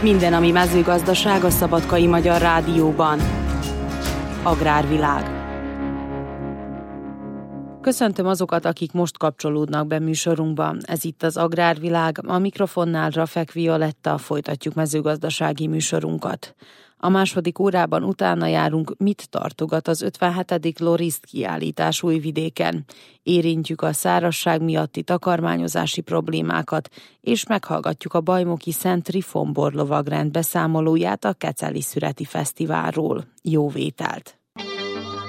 Minden, ami mezőgazdaság a Szabadkai Magyar Rádióban. Agrárvilág. Köszöntöm azokat, akik most kapcsolódnak be műsorunkba. Ez itt az Agrárvilág, a mikrofonnál Rafek Violetta, folytatjuk mezőgazdasági műsorunkat. A második órában utána járunk, mit tartogat az 57. Loriszt kiállítás Újvidéken. Érintjük a szárazság miatti takarmányozási problémákat, és meghallgatjuk a bajmoki Szent Trifon borlovagrend beszámolóját a Keceli Szüreti Fesztiválról. Jó vételt!